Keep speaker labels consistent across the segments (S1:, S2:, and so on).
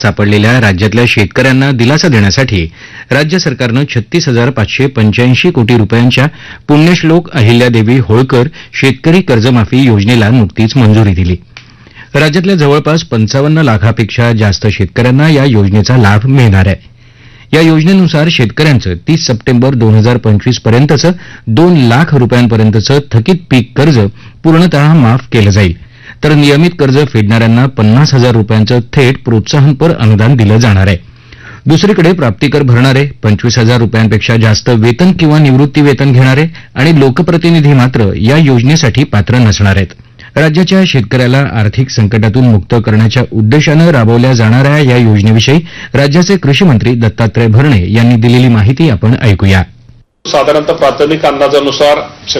S1: सापडलेल्या राज्यातल्या शेतकऱ्यांना दिलासा देण्यासाठी राज्य सरकारनं 36,585 कोटी रुपयांच्या पुण्यश्लोक अहिल्यादेवी होळकर शेतकरी कर्जमाफी योजनेला नुकतीच मंजुरी दिली. राज्यातल्या जवळपास 55 लाखापेक्षा जास्त शेतकऱ्यांना या योजनेचा लाभ मिळणार आहे. या योजनेनुसार शेतकऱ्यांचं 30 सप्टेंबर 2025 पर्यंतचं 2 लाख रुपयांपर्यंतचं थकीत पीक कर्ज पूर्णतः माफ केलं जाईल, तर नियमित कर्ज फेडणाऱ्यांना 50,000 रुपयांचं थेट प्रोत्साहनपर अनुदान दिलं जाणार आहे. दुसरीकडे प्राप्तिकर भरणारे, 25,000 रुपयांपेक्षा जास्त वेतन किंवा निवृत्ती वेतन घेणारे आणि लोकप्रतिनिधी मात्र या योजनेसाठी पात्र नसणार आहेत. राज्याच्या शेतकऱ्याला आर्थिक संकटातून मुक्त करण्याच्या उद्देशानं राबवल्या जाणाऱ्या या योजनेविषयी राज्याचे कृषी मंत्री दत्तात्रय भरणे यांनी दिलेली माहिती आपण ऐकूया.
S2: साधारणतः प्राथमिक अंदाजानुसार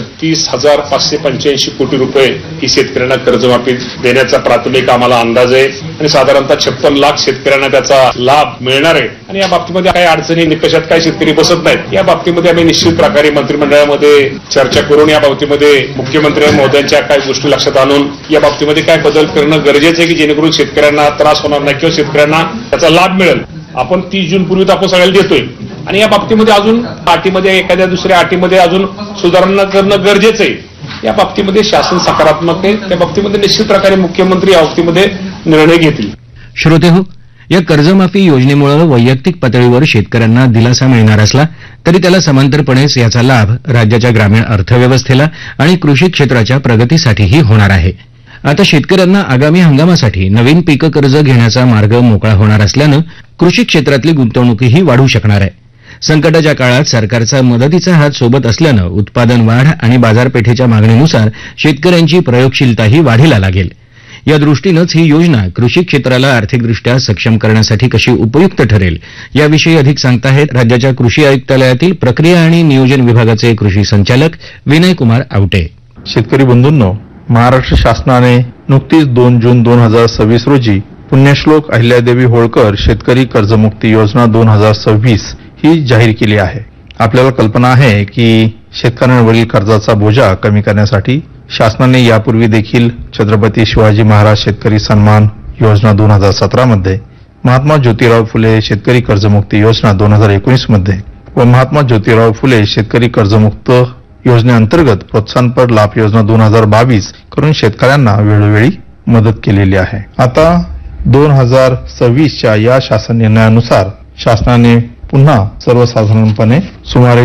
S2: 36,585 कोटी रुपये ही शेतकऱ्यांना कर्जमाफी देण्याचा प्राथमिक आम्हाला अंदाज आहे आणि साधारणतः 56 लाख शेतकऱ्यांना त्याचा लाभ मिळणार आहे. आणि या बाबतीमध्ये काही अडचणी निकषात काही शेतकरी बसत नाहीत. या बाबतीमध्ये आम्ही निश्चित प्रकारे मंत्रिमंडळामध्ये चर्चा करून या बाबतीमध्ये मुख्यमंत्री महोदयांच्या काही गोष्टी लक्षात आणून या बाबतीमध्ये काय बदल करणं गरजेचं आहे की जेणेकरून शेतकऱ्यांना त्रास होणार नाही किंवा शेतकऱ्यांना त्याचा लाभ मिळेल. आपण 30 जून पूर्वीच आपण सगळ्याला देतोय आणि या बाबतीमध्ये अजून अटीमध्ये एखाद्या दुसऱ्या अटीमध्ये अजून सुधारणा करणं गरजेचं आहे. या बाबतीमध्ये शासन सकारात्मक आहे. त्या बाबतीमध्ये निश्चित प्रकारे मुख्यमंत्री या बाबतीमध्ये निर्णय घेतील.
S1: श्रोतेहो, या कर्जमाफी योजनेमुळे वैयक्तिक पातळीवर शेतकऱ्यांना दिलासा मिळणार असला तरी त्याला समांतरपणेच याचा लाभ राज्याच्या ग्रामीण अर्थव्यवस्थेला आणि कृषी क्षेत्राच्या प्रगतीसाठीही होणार आहे. आता शेतकऱ्यांना आगामी हंगामासाठी नवीन पीक कर्ज घेण्याचा मार्ग मोकळा होणार असल्यानं कृषी क्षेत्रातली गुंतवणूकही वाढू शकणार आहे. संकटाच्या काळात सरकारचा मदतीचा हात सोबत असल्यानं उत्पादन वाढ आणि बाजारपेठेच्या मागणीनुसार शेतकऱ्यांची प्रयोगशीलताही वाढीला लागेल. या दृष्टीनंच ही योजना कृषी क्षेत्राला आर्थिकदृष्ट्या सक्षम करण्यासाठी कशी उपयुक्त ठरेल याविषयी अधिक सांगताहेत राज्याच्या कृषी आयुक्तालयातील प्रक्रिया आणि नियोजन विभागाचे कृषी संचालक विनयकुमार आवटे.
S3: शेतकरी बंधूंनो, महाराष्ट्र शासनाने नुकतीच 2 जून 2026 रोजी पुण्यश्लोक अहिल्यादेवी होळकर शेतकरी कर्जमुक्ती योजना 2026 ही जाहीर केली आहे. आपल्याला कल्पना आहे की शेतकऱ्यांवरील कर्जाचा बोजा कमी करण्यासाठी शासनाने यापूर्वी देखील छत्रपती शिवाजी महाराज शेतकरी सन्मान योजना 2017 मध्ये, महात्मा ज्योतिराव फुले शेतकरी कर्जमुक्ती योजना 2019 मध्ये व महात्मा ज्योतिराव फुले शेतकरी कर्जमुक्त योजनेअंतर्गत प्रोत्साहनपर लाभ योजना 2022 करून शेतकऱ्यांना वेळोवेळी मदत केलेली आहे. आता 2026च्या या शासन निर्णयानुसार शासनाने पुन्हा सर्वसाधारणपणे सुमारे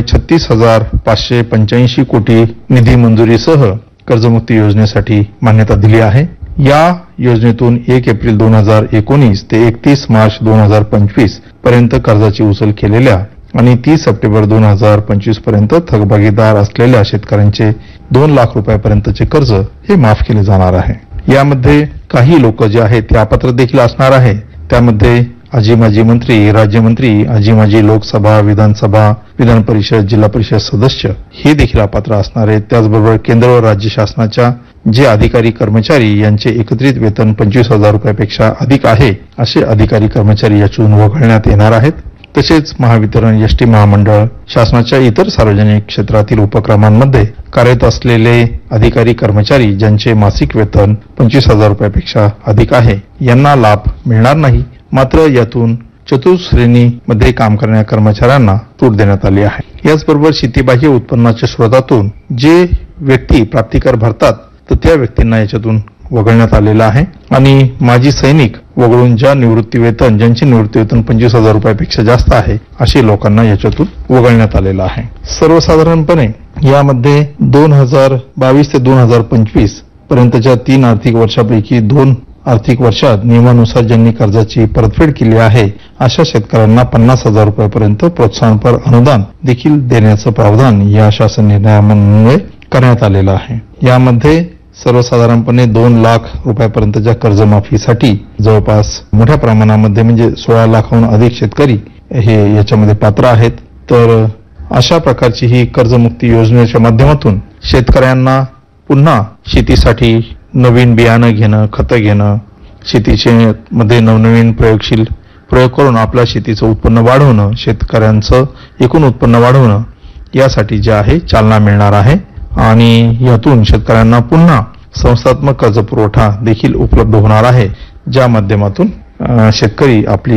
S3: 36,585 कोटी निधी मंजुरीसह कर्जमुक्ती योजनेसाठी मान्यता दिली आहे. या योजनेतून 1 एप्रिल 2019 ते 31 मार्च 2025 पर्यंत कर्जाची उचल केलेल्या आणि 30 सप्टेंबर 2025 पर्यंत थकबाकीदार असलेल्या शेतकऱ्यांचे 2 लाख रुपयापर्यंतचे कर्ज हे माफ केले जाणार आहे. यामध्ये काही लोक जे आहेत ते अपात्र देखील असणार आहे. त्यामध्ये आजी माजी मंत्री, राज्यमंत्री, आजी माजी लोकसभा, विधानसभा, विधान परिषद, जिल्हा परिषद सदस्य हे देखील अपात्र असणार आहेत. त्याचबरोबर केंद्र व राज्य शासनाच्या जे अधिकारी कर्मचारी यांचे एकत्रित वेतन 25,000 रुपयापेक्षा अधिक आहे असे अधिकारी कर्मचारी यातून वगळण्यात येणार आहेत. तसेच महावितरण, एसटी महामंडळ, शासनाच्या इतर सार्वजनिक क्षेत्रातील उपक्रमांमध्ये कार्यरत असलेले अधिकारी कर्मचारी ज्यांचे मासिक वेतन 25,000 रुपयापेक्षा अधिक आहे यांना लाभ मिळणार नाही. मात्र यातून चतुश्रेणीमध्ये काम करणाऱ्या कर्मचाऱ्यांना सूट देण्यात आली आहे. याचबरोबर शेतीबाह्य उत्पन्नाच्या स्रोतातून जे व्यक्ती प्राप्तिकर भरतात तर त्या व्यक्तींना याच्यातून वगळण्यात आलेलं आहे. आणि माजी सैनिक वगळून ज्यांचे निवृत्ती वेतन 25,000 रुपयापेक्षा जास्त आहे अशी लोकांना याच्यातून वगळण्यात आलेलं आहे. सर्वसाधारणपणे यामध्ये 2022 ते 2025 पर्यंतच्या 3 आर्थिक वर्षापैकी 2 आर्थिक वर्षात नियमानुसार ज्यांनी कर्जाची परतफेड केली आहे अशा शेतकऱ्यांना 50,000 रुपयापर्यंत प्रोत्साहनपर अनुदान देखील देण्याचं प्रावधान या शासन निर्णयामुळे करण्यात आलेलं आहे. यामध्ये सर्वसाधारणपणे 2 लाख रुपयापर्यंतच्या कर्जमाफीसाठी जवळपास मोठ्या प्रमाणामध्ये म्हणजे 16 लाखाहून अधिक शेतकरी हे याच्यामध्ये पात्र आहेत. तर अशा प्रकारची ही कर्जमुक्ती योजनेच्या माध्यमातून शेतकऱ्यांना पुन्हा शेतीसाठी नवीन बियाणं घेणं, खतं घेणं, शेतीचे मध्ये नवनवीन प्रयोग करून आपल्या शेतीचं उत्पन्न वाढवणं, शेतकऱ्यांचं एकूण उत्पन्न वाढवणं यासाठी जे आहे चालना मिळणार आहे. आणि यातून शेतकऱ्यांना पुन्हा संस्थात्मक कर्ज पुरवठा देखील उपलब्ध होणार आहे, ज्या माध्यमातून शेतकरी आपली